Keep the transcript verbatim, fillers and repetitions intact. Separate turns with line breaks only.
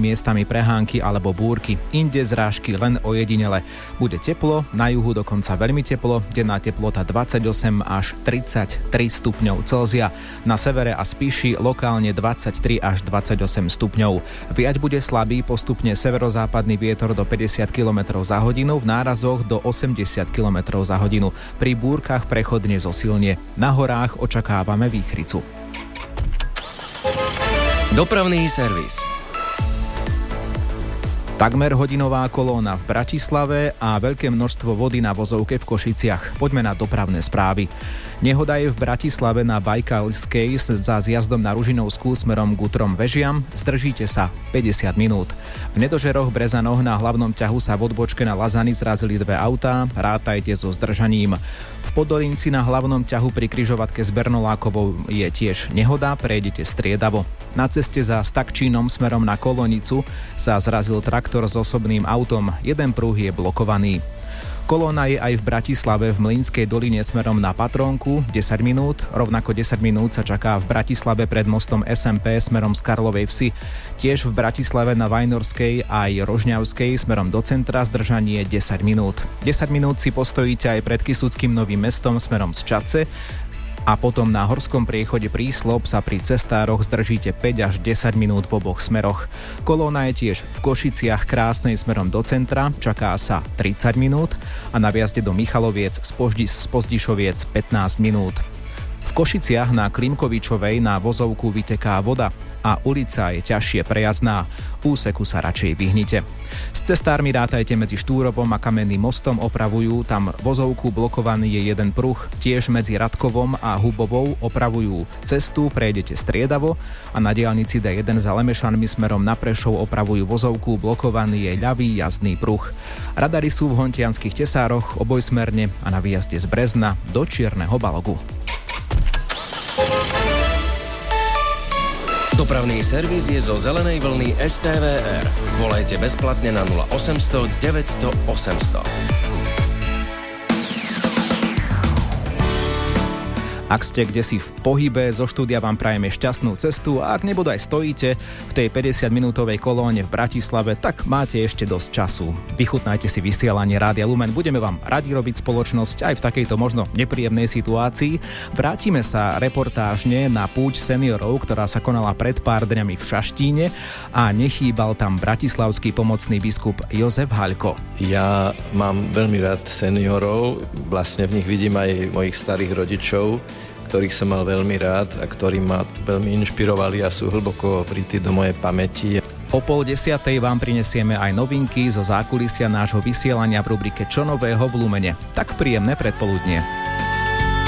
miestami prehánky alebo búrky, inde zrážky len ojedinele. Bude teplo, na juhu dokonca veľmi teplo, denná teplota dvadsaťosem až tridsaťtri stupňov Celzia. Na severe a Spiši lokálne dvadsaťtri až dvadsaťosem stupňov. Viať bude slabý, postupne severozápadný vietor do päťdesiat kilometrov za hodinu, v nárazoch do osemdesiat kilometrov za hodinu. Pri búrkach prechodne zosilnie. Na horách očakávame výchricu.
Dopravný servis.
Takmer hodinová kolóna v Bratislave a veľké množstvo vody na vozovke v Košiciach. Poďme na dopravné správy. Nehoda je v Bratislave na Bajkalskej za zjazdom na Ružinovskú smerom k Útrom Vežiam. Zdržíte sa päťdesiat minút. V Nedožeroch Brezanoch na hlavnom ťahu sa v odbočke na Lazany zrazili dve autá. Rátajte so zdržaním. V Podolinci na hlavnom ťahu pri križovatke s Bernolákovou je tiež nehoda, prejdete striedavo. Na ceste za Stakčínom smerom na Kolonicu sa zrazil traktor s osobným autom, jeden pruh je blokovaný. Kolóna je aj v Bratislave v Mlynskej doline smerom na Patrónku desať minút, rovnako desať minút sa čaká v Bratislave pred mostom es em pé smerom z Karlovej Vsi. Tiež v Bratislave na Vajnorskej aj Rožňavskej smerom do centra zdržanie desať minút. desať minút si postojíte aj pred Kysuckým Novým Mestom smerom z Čadce a potom na horskom priechode Príslop sa pri cestároch zdržíte päť až desať minút v oboch smeroch. Kolóna je tiež v Košiciach Krásnej smerom do centra, čaká sa tridsať minút a na viazde do Michaloviec z Pozdišoviec pätnásť minút. V Košiciach na Klimkovičovej na vozovku vyteká voda a ulica je ťažšie prejazdná. Úseku sa radšej vyhnite. S cestármi rátajte medzi Štúrovom a Kamenným mostom, opravujú tam vozovku, blokovaný je jeden pruh, tiež medzi Radkovom a Hubovou opravujú cestu, prejdete striedavo a na diaľnici dé jeden za Lemešanmi smerom na Prešov opravujú vozovku, blokovaný je ľavý jazdný pruh. Radary sú v Hontianskych Tesároch obojsmerne a na výjazde z Brezna do Čierneho Balogu.
Dopravný servis je zo zelenej vlny es té vé er. Volajte bezplatne na nula osemsto deväťsto osemsto.
Ak ste kdesi v pohybe, zo štúdia vám prajeme šťastnú cestu a ak nebodaj stojíte v tej päťdesiatminútovej kolóne v Bratislave, tak máte ešte dosť času. Vychutnajte si vysielanie Rádia Lumen, budeme vám radi robiť spoločnosť aj v takejto možno nepríjemnej situácii. Vrátime sa reportážne na púť seniorov, ktorá sa konala pred pár dňami v Šaštíne a nechýbal tam bratislavský pomocný biskup Jozef Haľko.
Ja mám veľmi rád seniorov, vlastne v nich vidím aj mojich starých rodičov, ktorých som mal veľmi rád a ktorí ma veľmi inšpirovali a sú hlboko vrytí do mojej pamäti.
O pol desiatej vám prinesieme aj novinky zo zákulisia nášho vysielania v rubrike Čo nového v Lumene. Tak príjemné predpoludnie.